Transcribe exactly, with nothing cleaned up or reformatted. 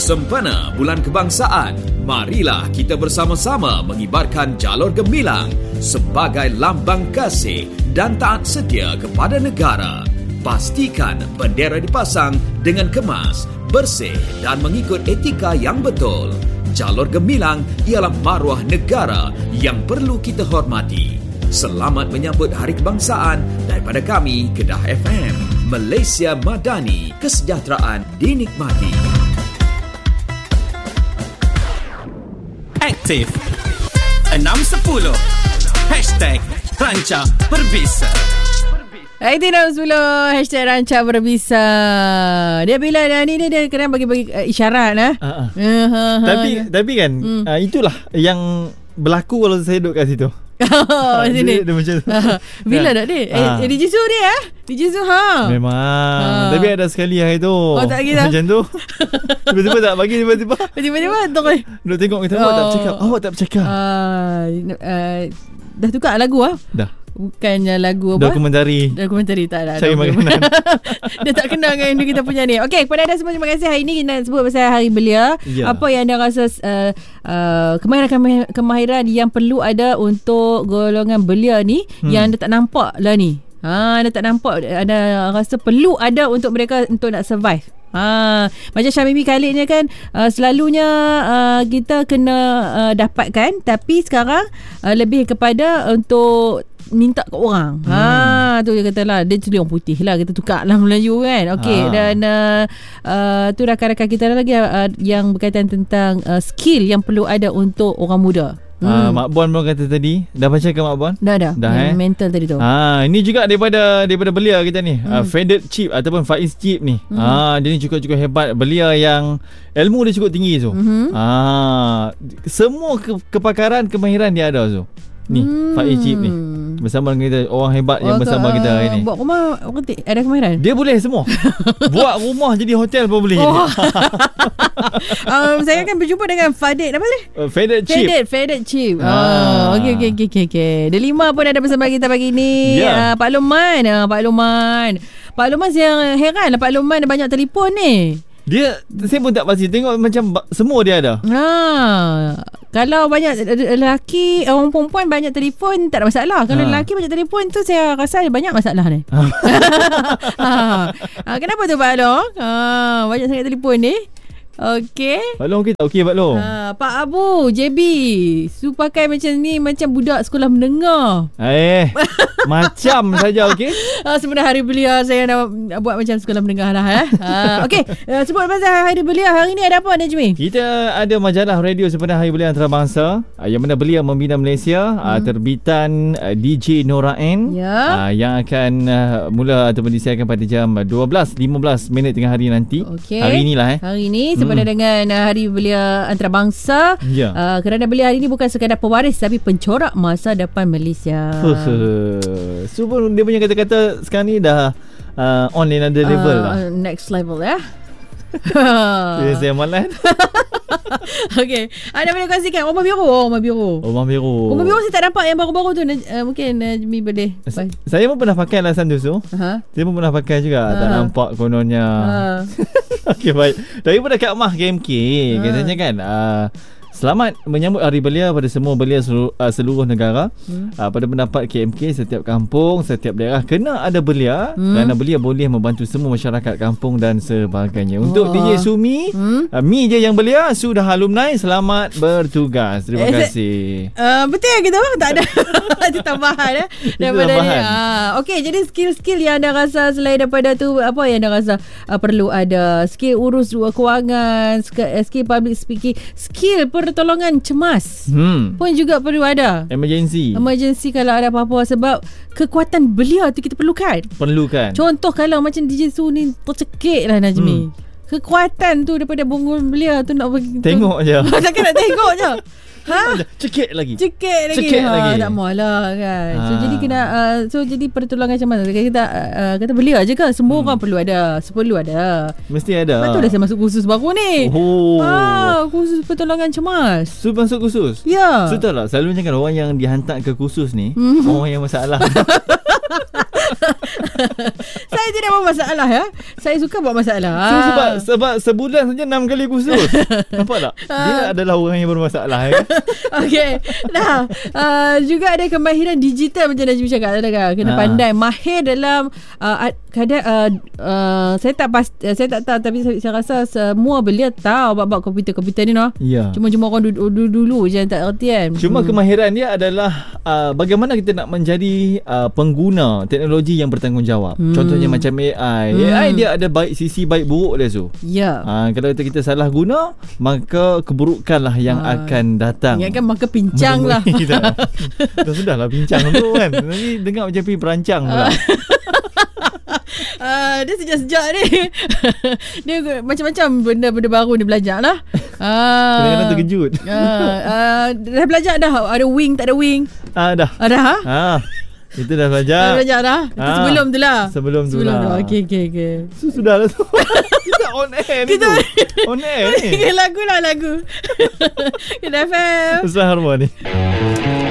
Sempena Bulan Kebangsaan, marilah kita bersama-sama mengibarkan jalur gemilang sebagai lambang kasih dan taat setia kepada negara. Pastikan bendera dipasang dengan kemas, bersih dan mengikut etika yang betul. Jalur gemilang ialah maruah negara yang perlu kita hormati. Selamat menyambut Hari Kebangsaan daripada kami, Kedah F M. Malaysia Madani, kesejahteraan dinikmati. Aktif enam sepuluh Hashtag Ranca Berbisa. Aktif enam sepuluh Hashtag Ranca Berbisa. Dia bila dia ni dia, dia kena bagi-bagi uh, isyarat lah. uh, uh. uh, Tapi Tapi kan hmm. uh, itulah yang berlaku kalau saya duduk kat situ. Oh, sini. Dia, dia macam tu. Bila dah dia? Eh, eh, D J Su dia eh? D J Su ha. Memang. Ha. Tapi ada sekali hari tu. Oh, tak lagi dah. Macam tu. Tiba-tiba tak bagi tiba-tiba. Tiba-tiba tok eh. Duk tengok kita awak oh. tak bercakap. Awak tak bercakap. Uh, uh, dah tukar lagu ah? Dah. Bukannya lagu apa? Dokumentari. Dokumentari tak ada. Cari makanan. Dia tak kenal dengan kita punya ni. Okey, kepada anda semua terima kasih. Hari ni kita sebut pasal Hari Belia. Ya. Apa yang anda rasa uh, uh, kemahiran-kemahiran yang perlu ada untuk golongan belia ni hmm. yang anda tak nampak lah ni. Ha, anda tak nampak, anda rasa perlu ada untuk mereka untuk nak survive. Ha, macam Syamimi Khalid ni kan uh, selalunya uh, kita kena uh, dapatkan, tapi sekarang uh, lebih kepada untuk minta ke orang. Hmm. Ha, tu dia kata lah, dia tu orang putih lah, kita tukar lah Melayu kan. Okey, ha. Dan uh, uh, tu rakan-rakan kita lagi uh, yang berkaitan tentang uh, skill yang perlu ada untuk orang muda. Hmm. Ah, Mak Bon pun kata tadi. Dah baca ke Mak Bon? Dah dah, dah eh? Mental tadi tu. Ah, ini juga daripada daripada belia kita ni. Hmm. Uh, Feathered Chip ataupun Faiz Chip ni. Hmm. Ah, dia ni cukup-cukup hebat. Belia yang ilmu dia cukup tinggi tu. Hmm. Ah, semua ke- kepakaran, kemahiran dia ada tu. Ni, hmm. Faiz Chip ni. Bersama dengan kita, orang hebat yang oh, bersama ke, kita hari ni. Buat rumah ada kemahiran? Dia boleh semua. Buat rumah jadi hotel pun boleh. Oh. um, saya akan berjumpa dengan Fadid apa ni? Uh, Feathered Chip. Feathered, Feathered Chip. Ah. Oh, okey okey okey okey. Okay. Delima pun ada bersama kita pagi ni. Yeah. Uh, Pak Luman, uh, Pak Luman. Pak Luman saya heran lah, Pak Luman ada banyak telefon ni. Dia, saya pun tak pasti. Tengok macam semua dia ada. Ha, kalau banyak lelaki, orang perempuan banyak telefon tak ada masalah. Kalau ha. lelaki banyak telefon tu saya rasa banyak masalah ni. ha. ha. Kenapa tu Pak Long? Ha, banyak sangat telefon ni. Okey. Pak Long okey tak? Okey Pak Long. Ha, Pak Abu, J B, su pakai macam ni macam budak sekolah menengah. Eh, macam saja okey. Ha, sebenarnya Hari Belia saya nak buat macam sekolah menengah lah eh. Ha, okey, uh, sebut pasal Hari Belia hari ni ada apa Najmi? Kita ada majalah radio sempena Hari Belia Antarabangsa uh, yang mana Belia Membina Malaysia, hmm. uh, terbitan uh, D J Nora N ya. uh, yang akan uh, mula ataupun disiarkan pada jam dua belas lima belas minit tengah hari nanti. Okay. Hari inilah eh. Hari ni sempena hmm. dengan uh, Hari Belia Antarabangsa. Ya. Uh, kerana belia hari ni bukan sekadar pewaris tapi pencorak masa depan Malaysia. So pun dia punya kata-kata sekarang ni dah uh, on another level uh, lah. Next level ya. Saya saya malas. Okey, ada boleh kongsikan Rumah Biru. Oh, Rumah Biru. Rumah Biru. Rumah Biru saya tak nampak yang baru-baru tu. Uh, mungkin Najmi boleh. Sa- saya pun pernah pakai alasan tu. So. Uh-huh. Saya pun pernah pakai juga. Uh-huh. Tak nampak kononnya. Uh. Okey, baik. Daripada Kak Mah K M K uh. katanya kan, uh, selamat menyambut Hari Belia pada semua belia seluruh, uh, seluruh negara. Hmm. Uh, pada pendapat K M K, setiap kampung, setiap daerah kena ada belia hmm. kerana belia boleh membantu semua masyarakat kampung dan sebagainya. Untuk oh. D J Sumi, hmm. uh, Mi je yang belia, sudah alumni, selamat bertugas. Terima eh, kasih. Uh, betul ya kita tak ada itu tambahan eh daripada ni. Uh, Okey, jadi skill-skill yang anda rasa selain daripada tu, apa yang anda rasa uh, perlu ada? Skill urus kewangan, skill public speaking, skill per pertolongan cemas hmm. pun juga perlu ada. Emergency. Emergency kalau ada apa-apa, sebab kekuatan belia tu kita perlukan. Perlukan. Contoh kalau macam D J Su ni tercekik lah Najmi. Hmm. Kekuatan tu daripada bungun belia tu nak bagi. Tengok je. Takkan nak tengok je. Ha? Cekik lagi. Cekik lagi. Cekik ha, lagi. Tak maulah kan. Ha. So jadi kena uh, so jadi pertolongan macam mana? Kita uh, kata belia je ke? Semua hmm. orang perlu ada. Perlu ada. Mesti ada. Betul dah saya masuk kursus baru ni. Oh. Ha, kursus pertolongan cemas. So masuk kursus? Ya. Betul tak? Selalunya kan orang yang dihantar ke kursus ni, hmm. orang yang masalah. Saya tidak buat masalah ya. Saya suka buat masalah. So, sebab sebab sebulan saja enam kali kursus. Nampak tak? Dia adalah orang yang bermasalah ya. Okey. Nah, uh, juga ada kemahiran digital macam Najmi cakap tadi kan. Kena ha. pandai mahir dalam uh, kadang uh, uh, saya tak pasti, uh, saya tak tahu tapi saya, saya rasa semua belia tahu bab-bab komputer-komputer ni noh. Ya. Cuma cuma orang dulu-dulu je yang tak erti kan. Cuma hmm. kemahiran dia adalah uh, bagaimana kita nak menjadi uh, pengguna teknologi yang bertanggungjawab. Hmm. Contohnya macam A I. Hmm. A I dia ada baik sisi baik buruk dia tu. Ya. Uh, kalau kita, kita salah guna, maka keburukanlah yang uh, akan datang. Yang kan maka pincang lah. Dah sudahlah bincang tu kan. Nanti dengar macam pergi perancang pula. Uh, dia sejak-sejak ni dia macam-macam benda-benda baru dia belajar lah. uh, Kadang-kadang terkejut. uh, uh, Dah belajar dah. Ada wing tak ada wing? Ah, dah. Ah, dah ha? Ah, itu dah belajar. Dah belajar dah. Ah, sebelum tu lah. Sebelum tu sebelum lah. tu. Okey okey okey. So, sudah lah tu. Kita on air ni Kita tu. On air ni. Lagu lah lagu. Kita F M Ustaz Harman ni.